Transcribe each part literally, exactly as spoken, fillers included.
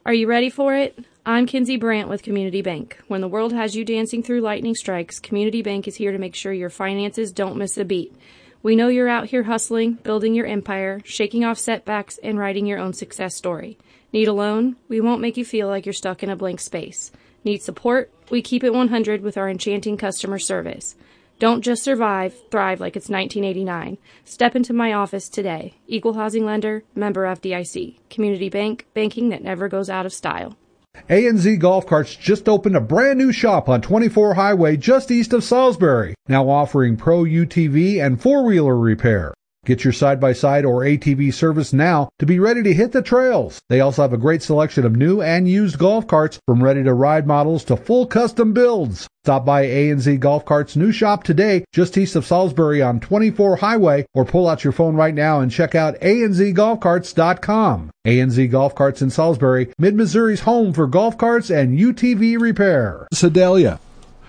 Are you ready for it? I'm Kinsey Brandt with Community Bank. When the world has you dancing through lightning strikes, Community Bank is here to make sure your finances don't miss a beat. We know you're out here hustling, building your empire, shaking off setbacks, and writing your own success story. Need a loan? We won't make you feel like you're stuck in a blank space. Need support? We keep it one hundred with our enchanting customer service. Don't just survive, thrive like it's nineteen eighty-nine. Step into my office today. Equal housing lender, member F D I C. Community Bank, banking that never goes out of style. A N Z Golf Carts just opened a brand new shop on twenty-four Highway just east of Salisbury, now offering pro U T V and four-wheeler repair. Get your side-by-side or A T V service now to be ready to hit the trails. They also have a great selection of new and used golf carts, from ready-to-ride models to full custom builds. Stop by A N Z Golf Carts' new shop today, just east of Salisbury on twenty-four Highway, or pull out your phone right now and check out A N Z golf carts dot com. A N Z Golf Carts in Salisbury, Mid-Missouri's home for golf carts and U T V repair. Sedalia.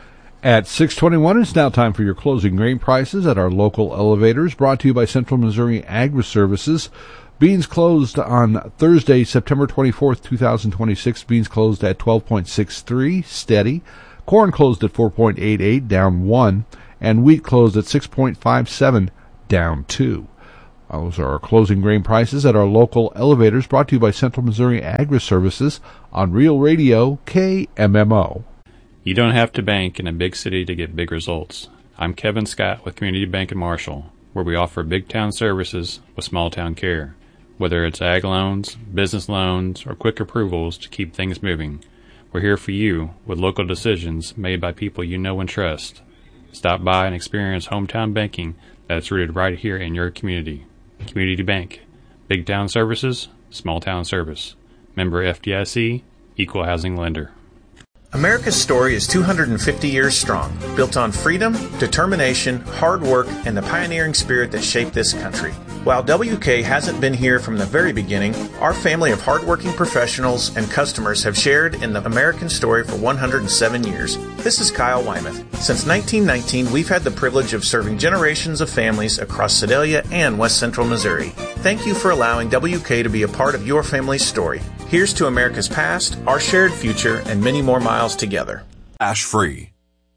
At six twenty-one, it's now time for your closing grain prices at our local elevators, brought to you by Central Missouri Agri-Services. Beans closed on Thursday, September twenty-fourth, twenty twenty-six. Beans closed at twelve point six three, steady. Corn closed at four point eight eight, down one. And wheat closed at six point five seven, down two. Those are our closing grain prices at our local elevators, brought to you by Central Missouri Agri-Services on Real Radio K M M O. You don't have to bank in a big city to get big results. I'm Kevin Scott with Community Bank in Marshall, where we offer big town services with small town care. Whether it's ag loans, business loans, or quick approvals to keep things moving, we're here for you with local decisions made by people you know and trust. Stop by and experience hometown banking that's rooted right here in your community. Community Bank. Big town services, small town service. Member F D I C, Equal Housing Lender. America's story is two hundred fifty years strong, built on freedom, determination, hard work, and the pioneering spirit that shaped this country. While W K hasn't been here from the very beginning, our family of hardworking professionals and customers have shared in the American story for one hundred seven years. This is Kyle Wymuth. Since nineteen nineteen, we've had the privilege of serving generations of families across Sedalia and West Central Missouri. Thank you for allowing W K to be a part of your family's story. Here's to America's past, our shared future, and many more miles together. Ash free.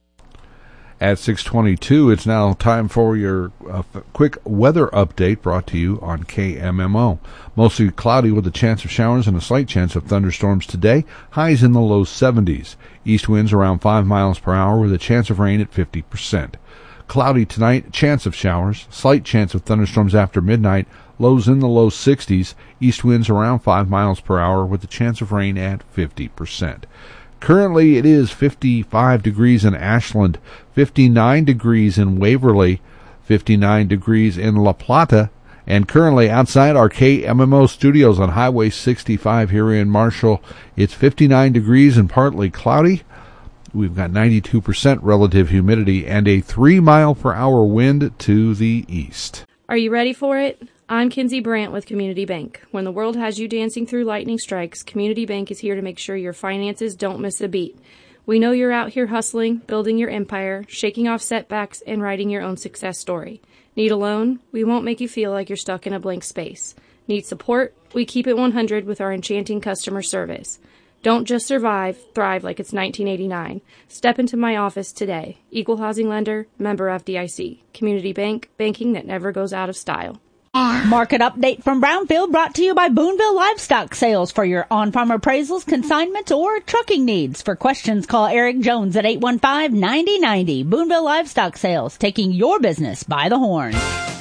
At six twenty-two, it's now time for your uh, quick weather update, brought to you on K M M O. Mostly cloudy with a chance of showers and a slight chance of thunderstorms today. Highs in the low seventies. East winds around five miles per hour with a chance of rain at fifty percent. Cloudy tonight, chance of showers, slight chance of thunderstorms after midnight. Lows in the low sixties. East winds around five miles per hour with a chance of rain at fifty percent. Currently, it is fifty-five degrees in Ashland, fifty-nine degrees in Waverly, fifty-nine degrees in La Plata, and currently outside our K M M O studios on Highway sixty-five here in Marshall, it's fifty-nine degrees and partly cloudy. We've got ninety-two percent relative humidity and a three mile per hour wind to the east. Are you ready for it? I'm Kinsey Brandt with Community Bank. When the world has you dancing through lightning strikes, Community Bank is here to make sure your finances don't miss a beat. We know you're out here hustling, building your empire, shaking off setbacks, and writing your own success story. Need a loan? We won't make you feel like you're stuck in a blank space. Need support? We keep it one hundred with our enchanting customer service. Don't just survive, thrive like it's nineteen eighty-nine. Step into my office today. Equal housing lender, member F D I C. Community Bank, banking that never goes out of style. Market update from Brownfield, brought to you by Boonville Livestock Sales for your on-farm appraisals, consignments, or trucking needs. For questions, call Eric Jones at eight one five, nine zero nine zero. Boonville Livestock Sales, taking your business by the horn.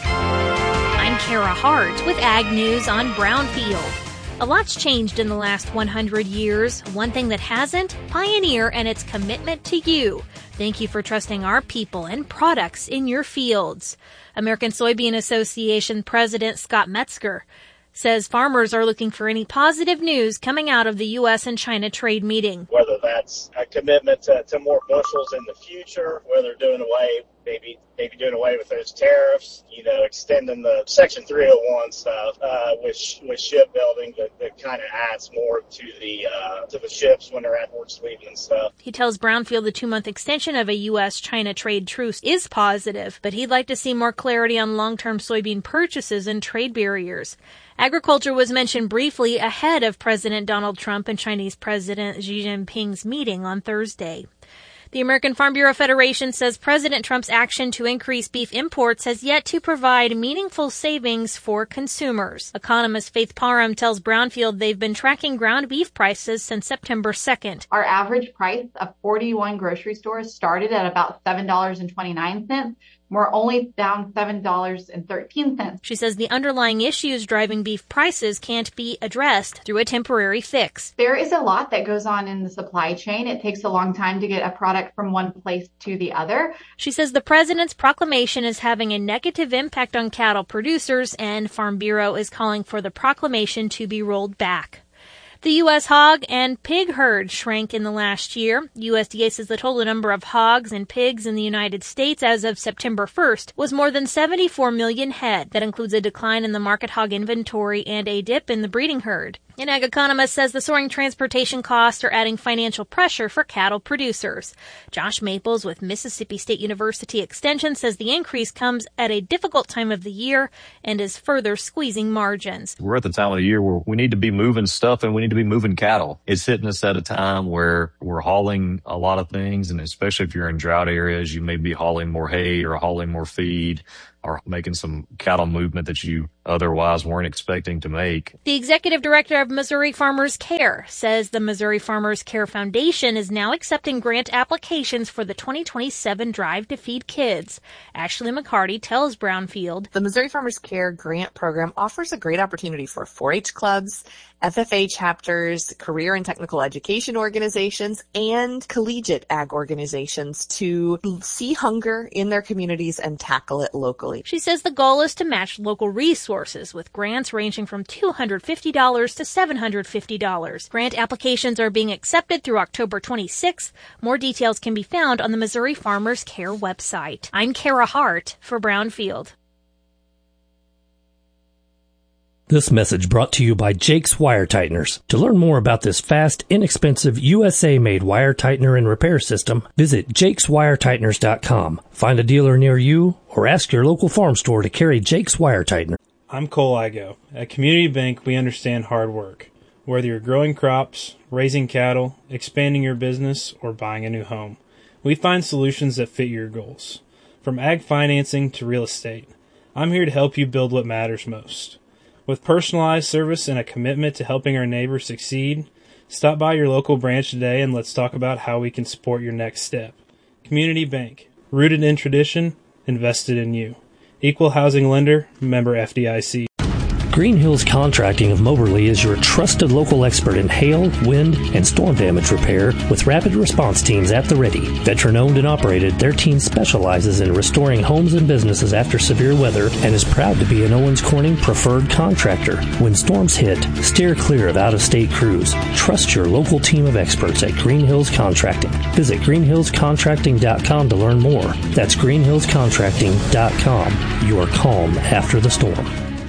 I'm Kara Hart with Ag News on Brownfield. A lot's changed in the last one hundred years. One thing that hasn't, Pioneer and its commitment to you. Thank you for trusting our people and products in your fields. American Soybean Association President Scott Metzger says farmers are looking for any positive news coming out of the U S and China trade meeting. Whether that's a commitment to, to more bushels in the future, whether doing away maybe maybe doing away with those tariffs, you know, extending the Section three oh one stuff uh, with with shipbuilding that, that kind of adds more to the uh, to the ships when they're at Port Sweetin and stuff. He tells Brownfield the two-month extension of a U S China trade truce is positive, but he'd like to see more clarity on long-term soybean purchases and trade barriers. Agriculture was mentioned briefly ahead of President Donald Trump and Chinese President Xi Jinping's meeting on Thursday. The American Farm Bureau Federation says President Trump's action to increase beef imports has yet to provide meaningful savings for consumers. Economist Faith Parham tells Brownfield they've been tracking ground beef prices since September second. Our average price of forty-one grocery stores started at about seven dollars and twenty-nine cents. We're only down seven dollars and thirteen cents. She says the underlying issues driving beef prices can't be addressed through a temporary fix. There is a lot that goes on in the supply chain. It takes a long time to get a product from one place to the other. She says the president's proclamation is having a negative impact on cattle producers, and Farm Bureau is calling for the proclamation to be rolled back. The U S hog and pig herd shrank in the last year. U S D A says the total number of hogs and pigs in the United States as of September first was more than seventy-four million head. That includes a decline in the market hog inventory and a dip in the breeding herd. An ag economist says the soaring transportation costs are adding financial pressure for cattle producers. Josh Maples with Mississippi State University Extension says the increase comes at a difficult time of the year and is further squeezing margins. We're at the time of the year where we need to be moving stuff and we need to be moving cattle. It's hitting us at a time where we're hauling a lot of things, and especially if you're in drought areas, you may be hauling more hay or hauling more feed, or making some cattle movement that you otherwise weren't expecting to make. The executive director of Missouri Farmers Care says the Missouri Farmers Care Foundation is now accepting grant applications for the twenty twenty-seven Drive to Feed Kids. Ashley McCarty tells Brownfield, the Missouri Farmers Care grant program offers a great opportunity for four H clubs, F F A chapters, career and technical education organizations, and collegiate ag organizations to see hunger in their communities and tackle it locally. She says the goal is to match local resources with grants ranging from two hundred fifty dollars to seven hundred fifty dollars. Grant applications are being accepted through October twenty-sixth. More details can be found on the Missouri Farmers Care website. I'm Kara Hart for Brownfield. This message brought to you by Jake's Wire Tighteners. To learn more about this fast, inexpensive, U S A-made wire tightener and repair system, visit jakes wire tighteners dot com. Find a dealer near you or ask your local farm store to carry Jake's Wire Tightener. I'm Cole Igo. At Community Bank, we understand hard work. Whether you're growing crops, raising cattle, expanding your business, or buying a new home, we find solutions that fit your goals. From ag financing to real estate, I'm here to help you build what matters most. With personalized service and a commitment to helping our neighbors succeed, stop by your local branch today and let's talk about how we can support your next step. Community Bank, rooted in tradition, invested in you. Equal housing lender, member F D I C. Green Hills Contracting of Moberly is your trusted local expert in hail, wind, and storm damage repair with rapid response teams at the ready. Veteran-owned and operated, their team specializes in restoring homes and businesses after severe weather and is proud to be an Owens Corning preferred contractor. When storms hit, steer clear of out-of-state crews. Trust your local team of experts at Green Hills Contracting. Visit green hills contracting dot com to learn more. That's green hills contracting dot com. Your calm after the storm.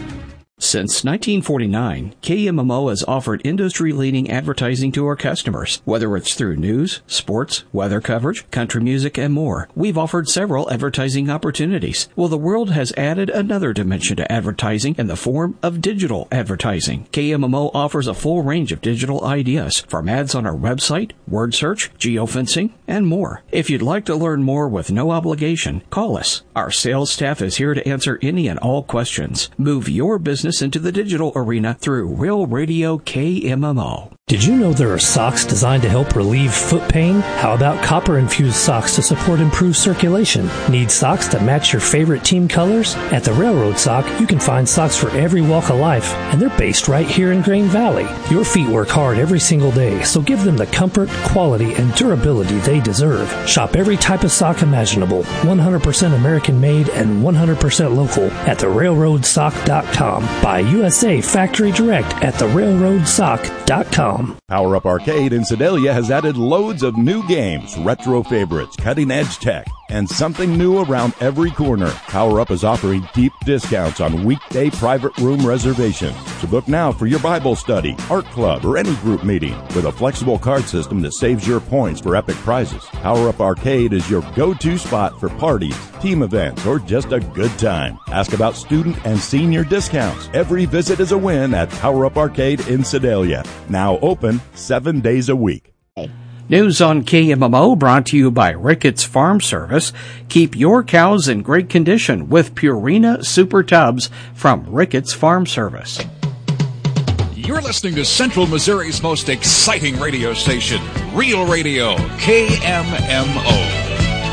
Since nineteen forty-nine, K M M O has offered industry-leading advertising to our customers. Whether it's through news, sports, weather coverage, country music, and more, we've offered several advertising opportunities. Well, the world has added another dimension to advertising in the form of digital advertising. K M M O offers a full range of digital ideas, from ads on our website, word search, geofencing, and more. If you'd like to learn more with no obligation, call us. Our sales staff is here to answer any and all questions. Move your business into the digital arena through Real Radio K M M O. Did you know there are socks designed to help relieve foot pain? How about copper-infused socks to support improved circulation? Need socks that match your favorite team colors? At the Railroad Sock, you can find socks for every walk of life, and they're based right here in Grain Valley. Your feet work hard every single day, so give them the comfort, quality, and durability they deserve. Shop every type of sock imaginable, one hundred percent American-made and one hundred percent local at the railroad sock dot com. Buy U S A factory direct at the railroad sock dot com. Power Up Arcade in Sedalia has added loads of new games, retro favorites, cutting-edge tech, and something new around every corner. Power Up is offering deep discounts on weekday private room reservations. So book now for your Bible study, art club, or any group meeting with a flexible card system that saves your points for epic prizes. Power Up Arcade is your go-to spot for parties, team events, or just a good time. Ask about student and senior discounts. Every visit is a win at Power Up Arcade in Sedalia. Now open seven days a week. News on K M M O brought to you by Ricketts Farm Service. Keep your cows in great condition with Purina Super Tubs from Ricketts Farm Service. You're listening to Central Missouri's most exciting radio station, Real Radio, K M M O.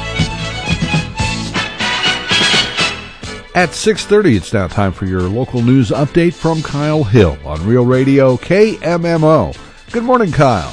At six thirty, it's now time for your local news update from Kyle Hill on Real Radio K M M O. Good morning, Kyle.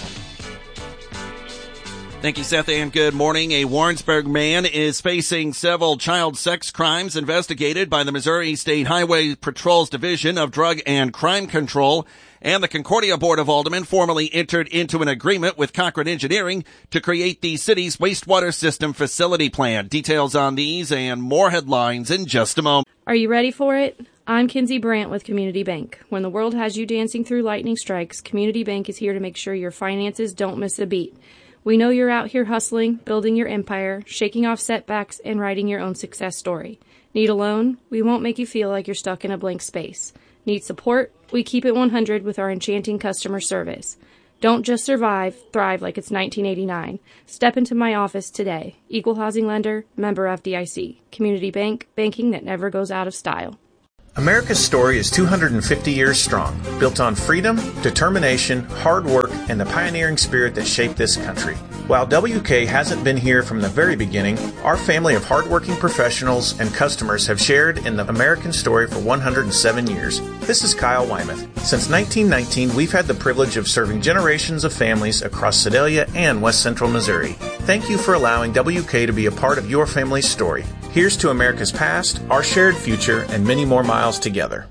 Thank you, Seth, and good morning. A Warrensburg man is facing several child sex crimes investigated by the Missouri State Highway Patrol's Division of Drug and Crime Control, and the Concordia Board of Aldermen formally entered into an agreement with Cochran Engineering to create the city's wastewater system facility plan. Details on these and more headlines in just a moment. Are you ready for it? I'm Kinsey Brandt with Community Bank. When the world has you dancing through lightning strikes, Community Bank is here to make sure your finances don't miss a beat. We know you're out here hustling, building your empire, shaking off setbacks, and writing your own success story. Need a loan? We won't make you feel like you're stuck in a blank space. Need support? We keep it one hundred with our enchanting customer service. Don't just survive, thrive like it's nineteen eighty-nine. Step into my office today. Equal housing lender, member F D I C. Community Bank, banking that never goes out of style. America's story is two hundred fifty years strong, built on freedom, determination, hard work, and the pioneering spirit that shaped this country. While W K hasn't been here from the very beginning, our family of hardworking professionals and customers have shared in the American story for one hundred seven years. This is Kyle Wymuth. Since nineteen nineteen, we've had the privilege of serving generations of families across Sedalia and West Central Missouri. Thank you for allowing W K to be a part of your family's story. Here's to America's past, our shared future, and many more miles together.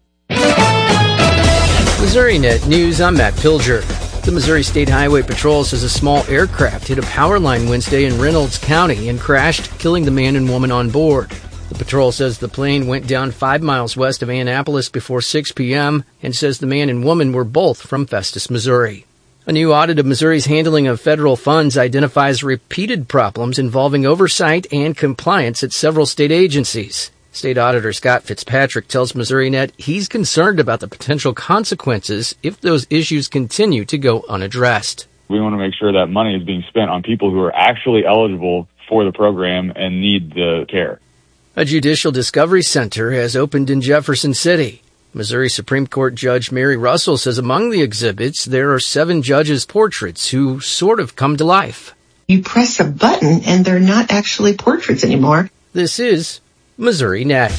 MissouriNet News, I'm Matt Pilger. The Missouri State Highway Patrol says a small aircraft hit a power line Wednesday in Reynolds County and crashed, killing the man and woman on board. The patrol says the plane went down five miles west of Annapolis before six p.m. and says the man and woman were both from Festus, Missouri. A new audit of Missouri's handling of federal funds identifies repeated problems involving oversight and compliance at several state agencies. State Auditor Scott Fitzpatrick tells MissouriNet he's concerned about the potential consequences if those issues continue to go unaddressed. We want to make sure that money is being spent on people who are actually eligible for the program and need the care. A judicial discovery center has opened in Jefferson City. Missouri Supreme Court Judge Mary Russell says among the exhibits there are seven judges' portraits who sort of come to life. You press a button and they're not actually portraits anymore. This is MissouriNet.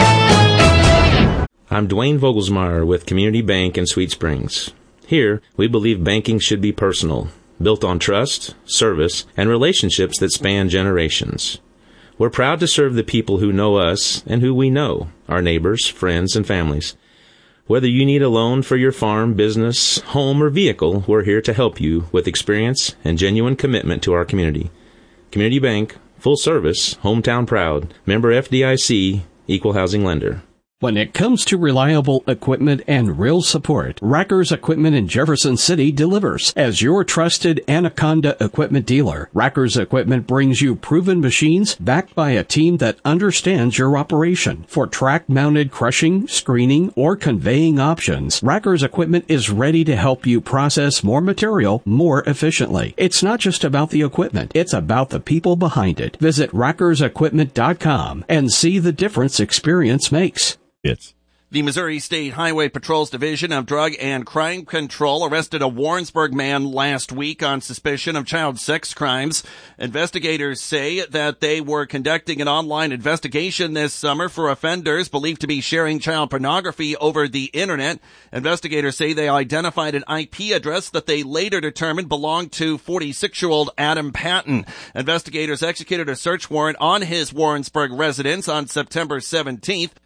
I'm Dwayne Vogelsmeyer with Community Bank in Sweet Springs. Here, we believe banking should be personal, built on trust, service, and relationships that span generations. We're proud to serve the people who know us and who we know, our neighbors, friends, and families. Whether you need a loan for your farm, business, home, or vehicle, we're here to help you with experience and genuine commitment to our community. Community Bank, full service, hometown proud, member F D I C, equal housing lender. When it comes to reliable equipment and real support, Rackers Equipment in Jefferson City delivers. As your trusted Anaconda equipment dealer, Rackers Equipment brings you proven machines backed by a team that understands your operation. For track-mounted crushing, screening, or conveying options, Rackers Equipment is ready to help you process more material more efficiently. It's not just about the equipment, it's about the people behind it. Visit rackers equipment dot com and see the difference experience makes. It's the Missouri State Highway Patrol's Division of Drug and Crime Control arrested a Warrensburg man last week on suspicion of child sex crimes. Investigators say that they were conducting an online investigation this summer for offenders believed to be sharing child pornography over the internet. Investigators say they identified an I P address that they later determined belonged to forty-six-year-old Adam Patton. Investigators executed a search warrant on his Warrensburg residence on September seventeenth.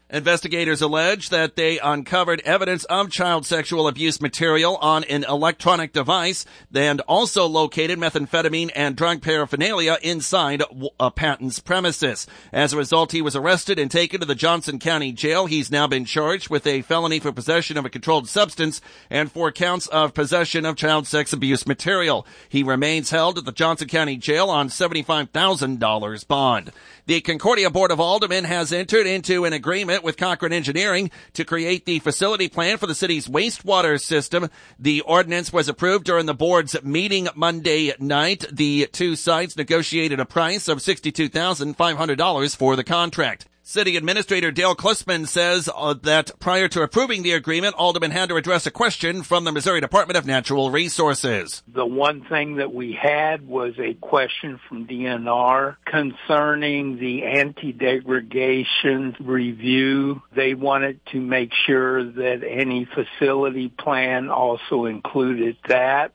Investigators allege that they uncovered evidence of child sexual abuse material on an electronic device and also located methamphetamine and drug paraphernalia inside uh, Patton's premises. As a result, he was arrested and taken to the Johnson County Jail. He's now been charged with a felony for possession of a controlled substance and four counts of possession of child sex abuse material. He remains held at the Johnson County Jail on seventy-five thousand dollars bond. The Concordia Board of Aldermen has entered into an agreement with Cochran Engineering to create the facility plan for the city's wastewater system. The ordinance was approved during the board's meeting Monday night. The two sides negotiated a price of sixty-two thousand five hundred dollars for the contract. City Administrator Dale Klussman says uh, that prior to approving the agreement, Aldermen had to address a question from the Missouri Department of Natural Resources. The one thing that we had was a question from D N R concerning the anti-degradation review. They wanted to make sure that any facility plan also included that,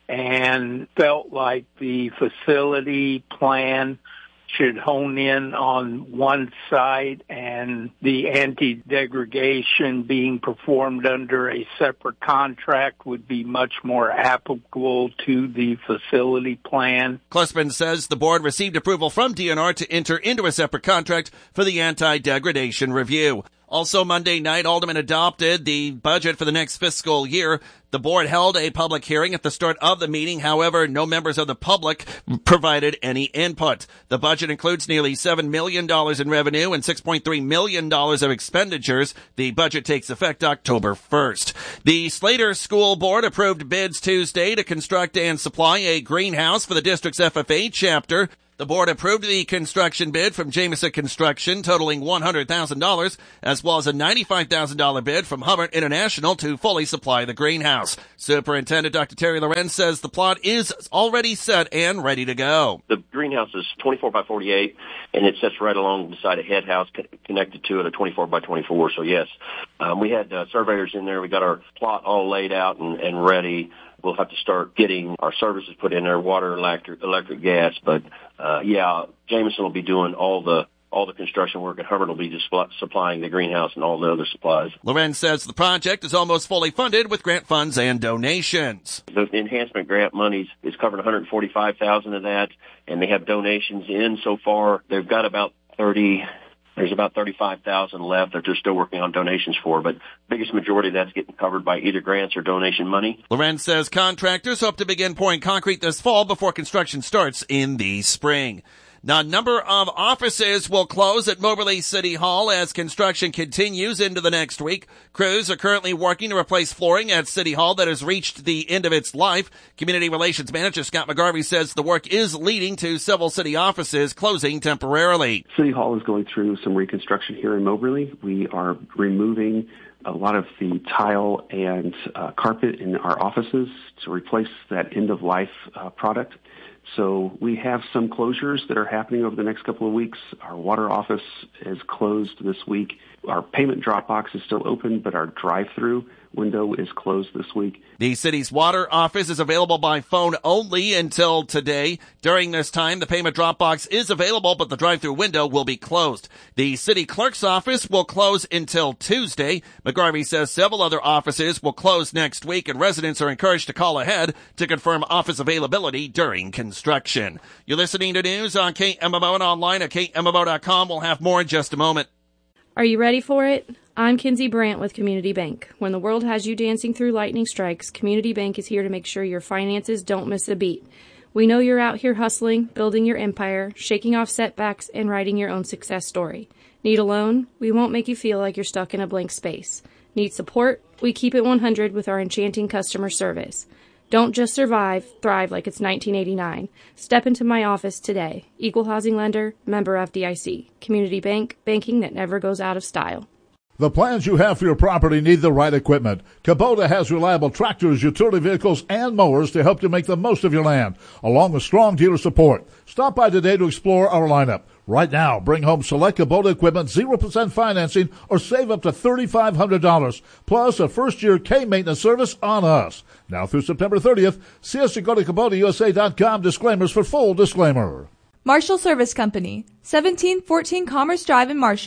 and felt like the facility plan should hone in on one site and the anti-degradation being performed under a separate contract would be much more applicable to the facility plan. Klussman says the board received approval from D N R to enter into a separate contract for the anti-degradation review. Also Monday night, Aldermen adopted the budget for the next fiscal year. The board held a public hearing at the start of the meeting. However, no members of the public provided any input. The budget includes nearly seven million dollars in revenue and six point three million dollars of expenditures. The budget takes effect October first. The Slater School Board approved bids Tuesday to construct and supply a greenhouse for the district's F F A chapter. The board approved the construction bid from Jameson Construction totaling one hundred thousand dollars, as well as a ninety-five thousand dollars bid from Hubbard International to fully supply the greenhouse. Superintendent Doctor Terry Lorenz says the plot is already set and ready to go. The greenhouse is twenty-four by forty-eight, and it sits right along beside a head house co- connected to it, a twenty-four by twenty-four. So, yes, um, we had uh, surveyors in there. We got our plot all laid out and, and ready. We'll have to start getting our services put in there, water, electric, electric, gas. But, uh, yeah, Jameson will be doing all the all the construction work, and Hubbard will be just supplying the greenhouse and all the other supplies. Lorenz says the project is almost fully funded with grant funds and donations. The enhancement grant monies is covering one hundred forty-five thousand dollars of that, and they have donations in so far. They've got about thirty There's about thirty-five thousand dollars left that they're still working on donations for, but the biggest majority of that's getting covered by either grants or donation money. Lorenz says contractors hope to begin pouring concrete this fall before construction starts in the spring. Now, a number of offices will close at Moberly City Hall as construction continues into the next week. Crews are currently working to replace flooring at City Hall that has reached the end of its life. Community Relations Manager Scott McGarvey says the work is leading to several city offices closing temporarily. City Hall is going through some reconstruction here in Moberly. We are removing a lot of the tile and uh, carpet in our offices to replace that end-of-life uh, product. So we have some closures that are happening over the next couple of weeks. Our water office is closed this week. Our payment drop box is still open, but our drive-through window is closed this week. The city's water office is available by phone only until today. During this time, the payment drop box is available, but the drive-through window will be closed. The city clerk's office will close until Tuesday. McGarvey says several other offices will close next week, and residents are encouraged to call ahead to confirm office availability during construction. You're listening to news on K M M O and online at K M M O dot com. We'll have more in just a moment. Are you ready for it? I'm Kinsey Brandt with Community Bank. When the world has you dancing through lightning strikes, Community Bank is here to make sure your finances don't miss a beat. We know you're out here hustling, building your empire, shaking off setbacks, and writing your own success story. Need a loan? We won't make you feel like you're stuck in a blank space. Need support? We keep it one hundred with our enchanting customer service. Don't just survive, thrive like it's nineteen eighty-nine. Step into my office today. Equal housing lender, member F D I C. Community Bank, banking that never goes out of style. The plans you have for your property need the right equipment. Kubota has reliable tractors, utility vehicles, and mowers to help you make the most of your land, along with strong dealer support. Stop by today to explore our lineup. Right now, bring home select Kubota equipment, zero percent financing, or save up to three thousand five hundred dollars, plus a first-year K-maintenance service on us. Now through September thirtieth, see us at go to Kubota U S A dot com. Disclaimers for full disclaimer. Marshall Service Company, seventeen fourteen Commerce Drive in Marshall.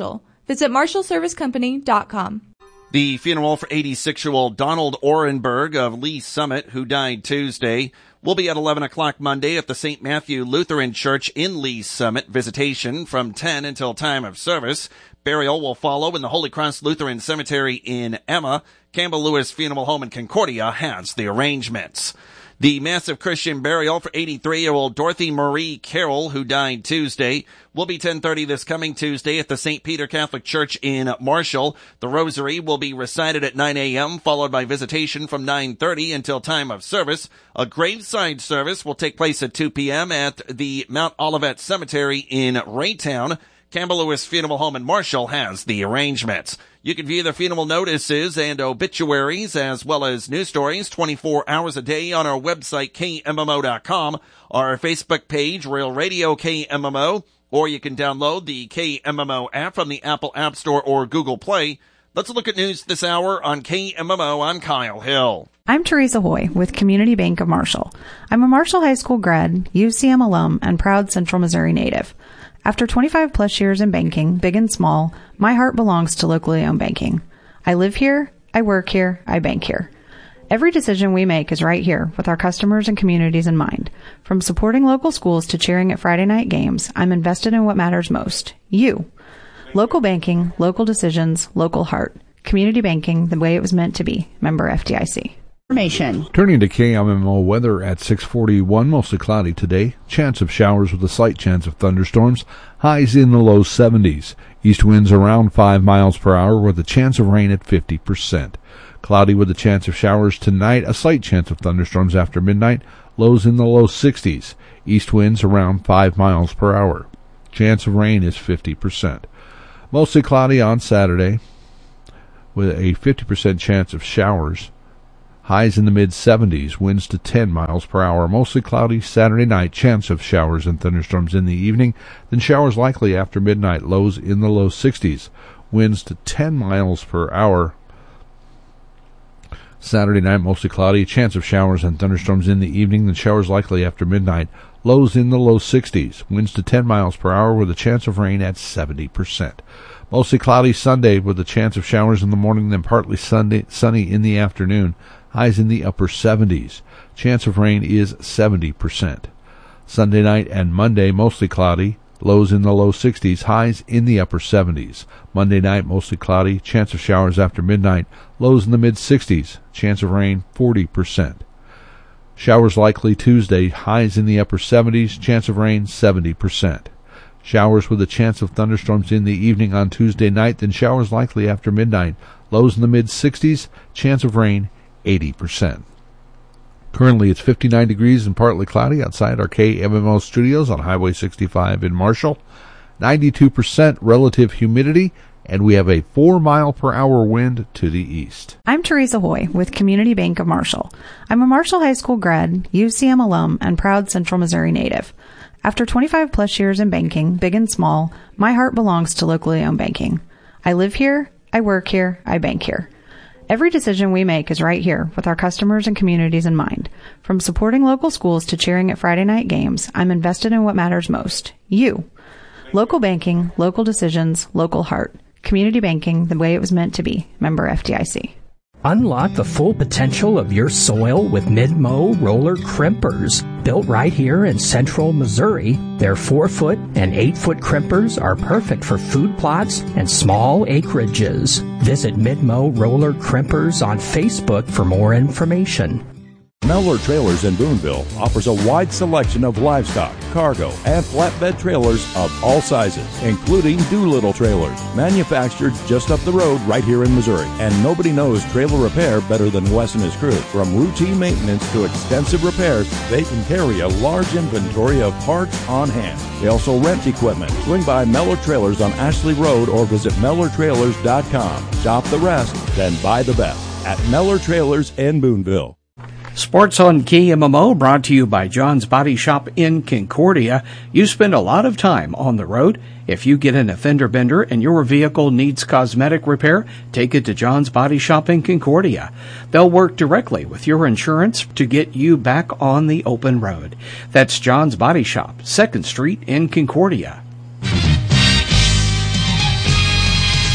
Visit marshall service company dot com. The funeral for eighty-six-year-old Donald Orenberg of Lee Summit, who died Tuesday, will be at eleven o'clock Monday at the Saint Matthew Lutheran Church in Lee Summit. Visitation from ten until time of service. Burial will follow in the Holy Cross Lutheran Cemetery in Emma. Campbell Lewis Funeral Home in Concordia has the arrangements. The massive Christian burial for eighty-three-year-old Dorothy Marie Carroll, who died Tuesday, will be ten thirty this coming Tuesday at the Saint Peter Catholic Church in Marshall. The rosary will be recited at nine a.m., followed by visitation from nine thirty until time of service. A graveside service will take place at two p.m. at the Mount Olivet Cemetery in Raytown. Campbell Lewis Funeral Home in Marshall has the arrangements. You can view the funeral notices and obituaries as well as news stories twenty-four hours a day on our website, K M M O dot com, our Facebook page, Real Radio K M M O, or you can download the K M M O app from the Apple App Store or Google Play. Let's look at news this hour on K M M O. I'm Kyle Hill. I'm Teresa Hoy with Community Bank of Marshall. I'm a Marshall High School grad, U C M alum, and proud Central Missouri native. After twenty-five plus years in banking, big and small, my heart belongs to locally owned banking. I live here, I work here, I bank here. Every decision we make is right here with our customers and communities in mind. From supporting local schools to cheering at Friday night games, I'm invested in what matters most, you. Local banking, local decisions, local heart. Community banking the way it was meant to be. Member F D I C. Information. Turning to K M M O weather at six forty-one, mostly cloudy today. Chance of showers with a slight chance of thunderstorms. Highs in the low seventies. East winds around five miles per hour with a chance of rain at fifty percent. Cloudy with a chance of showers tonight. A slight chance of thunderstorms after midnight. Lows in the low sixties. East winds around five miles per hour. Chance of rain is fifty percent. Mostly cloudy on Saturday with a fifty percent chance of showers. Highs in the mid seventies, winds to ten miles per hour. Mostly cloudy Saturday night, chance of showers and thunderstorms in the evening. Then showers likely after midnight, lows in the low sixties, winds to ten miles per hour. Saturday night, mostly cloudy, chance of showers and thunderstorms in the evening. Then showers likely after midnight, lows in the low sixties, winds to ten miles per hour with a chance of rain at seventy percent. Mostly cloudy Sunday with a chance of showers in the morning, then partly Sunday, sunny in the afternoon. Highs in the upper seventies. Chance of rain is seventy percent. Sunday night and Monday, mostly cloudy. Lows in the low sixties. Highs in the upper seventies. Monday night, mostly cloudy. Chance of showers after midnight. Lows in the mid sixties. Chance of rain, forty percent. Showers likely Tuesday. Highs in the upper seventies. Chance of rain, seventy percent. Showers with a chance of thunderstorms in the evening on Tuesday night. Then showers likely after midnight. Lows in the mid sixties. Chance of rain, eighty percent. Currently it's fifty-nine degrees and partly cloudy outside our K M M O studios on Highway sixty-five in Marshall. ninety-two percent relative humidity, and we have a four mile per hour wind to the east. I'm Teresa Hoy with Community Bank of Marshall. I'm a Marshall High School grad, U C M alum, and proud Central Missouri native. After twenty-five plus years in banking, big and small, my heart belongs to locally owned banking. I live here, I work here, I bank here. Every decision we make is right here with our customers and communities in mind. From supporting local schools to cheering at Friday night games, I'm invested in what matters most, you. Local banking, local decisions, local heart. Community banking the way it was meant to be. Member F D I C. Unlock the full potential of your soil with Mid-Mow roller crimpers. Built right here in central Missouri, their four-foot and eight-foot crimpers are perfect for food plots and small acreages. Visit Mid-Mow roller crimpers on Facebook for more information. Mellor Trailers in Boonville offers a wide selection of livestock, cargo, and flatbed trailers of all sizes, including Doolittle trailers, manufactured just up the road right here in Missouri. And nobody knows trailer repair better than Wes and his crew. From routine maintenance to extensive repairs, they can carry a large inventory of parts on hand. They also rent equipment. Swing by Mellor Trailers on Ashley Road or visit Mellor Trailers dot com. Shop the rest, then buy the best at Mellor Trailers in Boonville. Sports on K M M O brought to you by John's Body Shop in Concordia. You spend a lot of time on the road. If you get in a fender bender and your vehicle needs cosmetic repair, take it to John's Body Shop in Concordia. They'll work directly with your insurance to get you back on the open road. That's John's Body Shop, second Street in Concordia.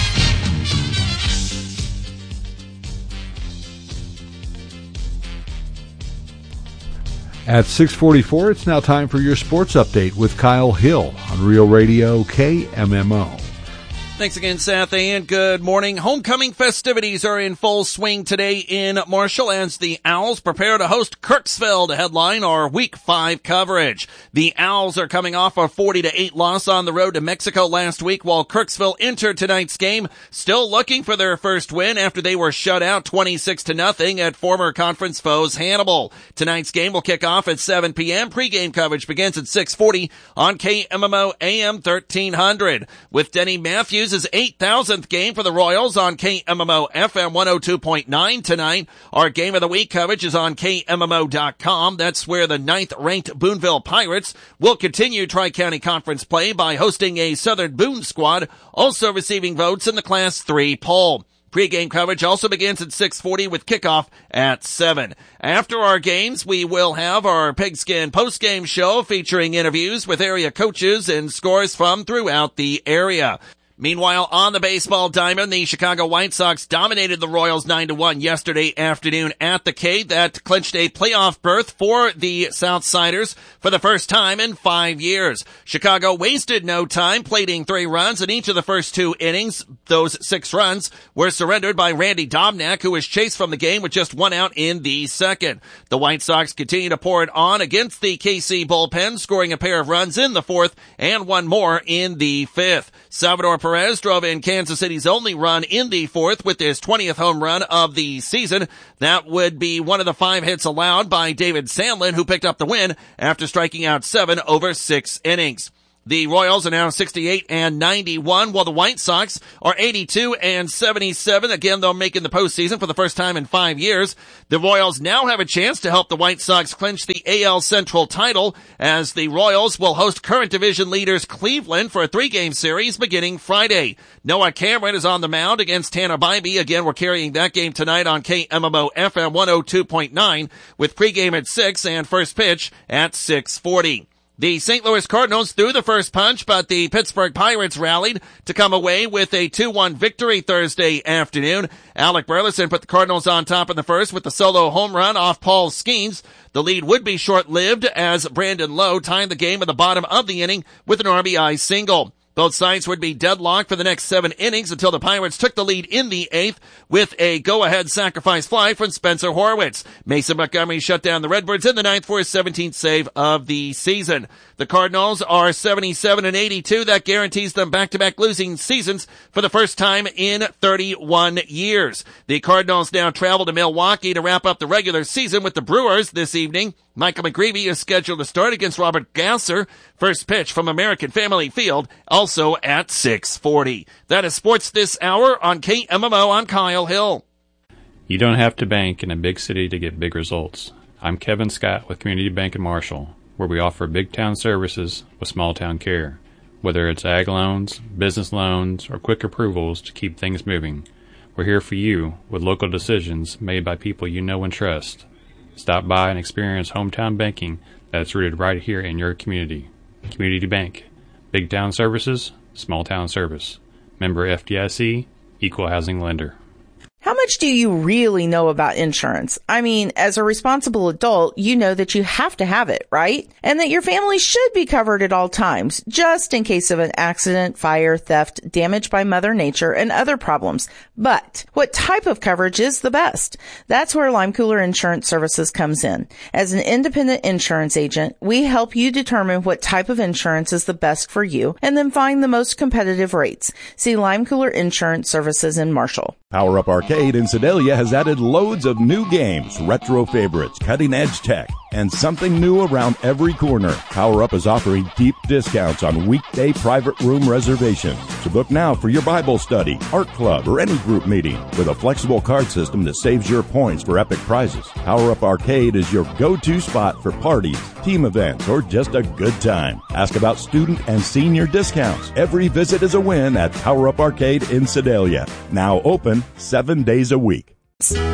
At six forty-four, it's now time for your sports update with Kyle Hill on Real Radio K M M O. Thanks again, Seth, and good morning. Homecoming festivities are in full swing today in Marshall as the Owls prepare to host Kirksville to headline our Week five coverage. The Owls are coming off a forty to eight loss on the road to Mexico last week, while Kirksville entered tonight's game still looking for their first win after they were shut out twenty-six to nothing at former conference foes Hannibal. Tonight's game will kick off at seven p.m. Pre-game coverage begins at six forty on K M M O A M thirteen hundred. With Denny Matthews' eight thousandth game for the Royals on K M M O F M one oh two point nine tonight. Our Game of the Week coverage is on K M M O dot com. That's where the ninth-ranked Boonville Pirates will continue Tri-County Conference play by hosting a Southern Boone squad, also receiving votes in the Class three poll. Pre-game coverage also begins at six forty with kickoff at seven. After our games, we will have our Pigskin post-game show featuring interviews with area coaches and scores from throughout the area. Meanwhile, on the baseball diamond, the Chicago White Sox dominated the Royals nine to one yesterday afternoon at the K. That clinched a playoff berth for the Southsiders for the first time in five years. Chicago wasted no time, plating three runs in each of the first two innings. Those six runs were surrendered by Randy Domnack, who was chased from the game with just one out in the second. The White Sox continue to pour it on against the K C bullpen, scoring a pair of runs in the fourth and one more in the fifth. Salvador Perez drove in Kansas City's only run in the fourth with his twentieth home run of the season. That would be one of the five hits allowed by David Sandlin, who picked up the win after striking out seven over six innings. The Royals are now sixty-eight and ninety-one, while the White Sox are eighty-two and seventy-seven. Again, they're making the postseason for the first time in five years. The Royals now have a chance to help the White Sox clinch the A L Central title, as the Royals will host current division leaders Cleveland for a three-game series beginning Friday. Noah Cameron is on the mound against Tanner Bybee. Again, we're carrying that game tonight on K M M O F M one oh two point nine with pregame at six and first pitch at six forty. The Saint Louis Cardinals threw the first punch, but the Pittsburgh Pirates rallied to come away with a two one victory Thursday afternoon. Alec Burleson put the Cardinals on top in the first with the solo home run off Paul Skeens. The lead would be short-lived as Brandon Lowe tied the game at the bottom of the inning with an R B I single. Both sides would be deadlocked for the next seven innings until the Pirates took the lead in the eighth with a go-ahead sacrifice fly from Spencer Horwitz. Mason Montgomery shut down the Redbirds in the ninth for his seventeenth save of the season. The Cardinals are seventy-seven and eighty-two. That guarantees them back-to-back losing seasons for the first time in thirty-one years. The Cardinals now travel to Milwaukee to wrap up the regular season with the Brewers this evening. Michael McGreevy is scheduled to start against Robert Gasser. First pitch from American Family Field, also at six forty. That is sports this hour on K M M O. I'm Kyle Hill. You don't have to bank in a big city to get big results. I'm Kevin Scott with Community Bank in Marshall, where we offer big town services with small town care. Whether it's ag loans, business loans, or quick approvals to keep things moving, we're here for you with local decisions made by people you know and trust. Stop by and experience hometown banking that's rooted right here in your community. Community Bank. Big town services, small town service. Member F D I C, Equal Housing Lender. How much do you really know about insurance? I mean, as a responsible adult, you know that you have to have it, right? And that your family should be covered at all times, just in case of an accident, fire, theft, damage by Mother Nature, and other problems. But what type of coverage is the best? That's where Lime Cooler Insurance Services comes in. As an independent insurance agent, we help you determine what type of insurance is the best for you and then find the most competitive rates. See Lime Cooler Insurance Services in Marshall. Power Up Arcade in Sedalia has added loads of new games, retro favorites, cutting-edge tech, and something new around every corner. Power Up is offering deep discounts on weekday private room reservations. So book now for your Bible study, art club, or any group meeting with a flexible card system that saves your points for epic prizes. Power Up Arcade is your go-to spot for parties, team events, or just a good time. Ask about student and senior discounts. Every visit is a win at Power Up Arcade in Sedalia. Now open seven days a week.